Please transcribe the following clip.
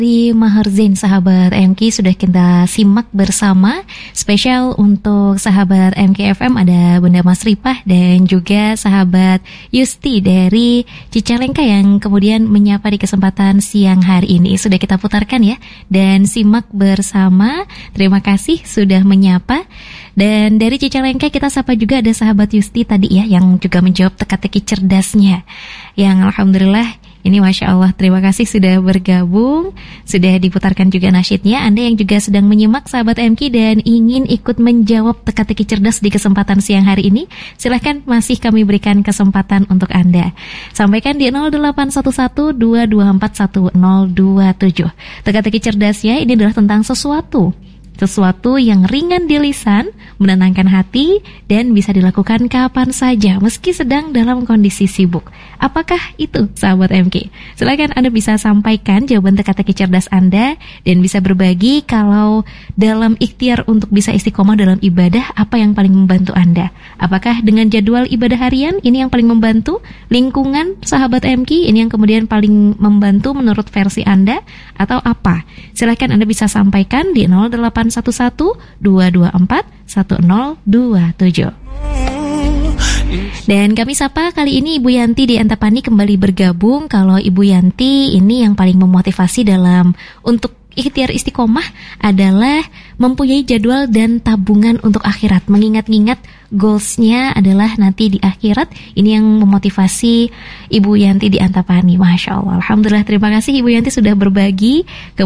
Di Mahar Zain, sahabat MK sudah kita simak bersama. Spesial untuk sahabat MK FM ada Bunda Mas Ripah dan juga sahabat Yusti dari Cicalengka yang kemudian menyapa di kesempatan siang hari ini. Sudah kita putarkan ya dan simak bersama. Terima kasih sudah menyapa. Dan dari Cicalengka kita sapa juga ada sahabat Yusti tadi ya yang juga menjawab teka-teki cerdasnya. Yang alhamdulillah ini Masya Allah, terima kasih sudah bergabung. Sudah diputarkan juga nasyidnya. Anda yang juga sedang menyimak sahabat MK dan ingin ikut menjawab teka-teki cerdas di kesempatan siang hari ini, silahkan masih kami berikan kesempatan untuk Anda. Sampaikan di 0811-224-1027. Teka-teki cerdasnya ini adalah tentang sesuatu yang ringan di lisan, menenangkan hati, dan bisa dilakukan kapan saja meski sedang dalam kondisi sibuk. Apakah itu, sahabat MK? Silakan Anda bisa sampaikan jawaban teka-teki cerdas Anda dan bisa berbagi kalau dalam ikhtiar untuk bisa istiqomah dalam ibadah, apa yang paling membantu Anda? Apakah dengan jadwal ibadah harian ini yang paling membantu? Lingkungan sahabat MK ini yang kemudian paling membantu menurut versi Anda? Atau apa? Silakan Anda bisa sampaikan di 0811-224-1027. Dan kami sapa kali ini Ibu Yanti di Antapani kembali bergabung. Kalau Ibu Yanti ini yang paling memotivasi dalam untuk ikhtiar istiqomah adalah mempunyai jadwal dan tabungan untuk akhirat. Mengingat-ingat goalsnya adalah nanti di akhirat. Ini yang memotivasi Ibu Yanti di Antapani. Masya Allah. Alhamdulillah, terima kasih Ibu Yanti sudah berbagi.